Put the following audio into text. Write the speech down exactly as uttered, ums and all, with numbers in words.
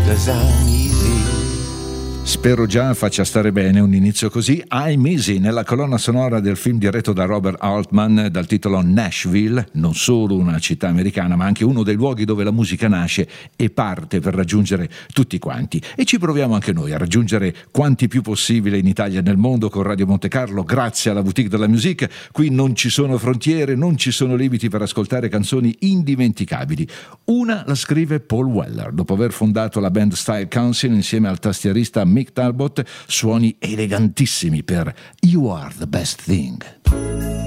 'cause I'm easy. Spero già faccia stare bene un inizio così. I'm Easy, nella colonna sonora del film diretto da Robert Altman dal titolo Nashville, non solo una città americana ma anche uno dei luoghi dove la musica nasce e parte per raggiungere tutti quanti, e ci proviamo anche noi a raggiungere quanti più possibile in Italia e nel mondo con Radio Monte Carlo, grazie alla Boutique de la Musique. Qui non ci sono frontiere, non ci sono limiti per ascoltare canzoni indimenticabili. Una la scrive Paul Weller dopo aver fondato la band Style Council insieme al tastierista Mick Talbot, suoni elegantissimi per You Are the Best Thing.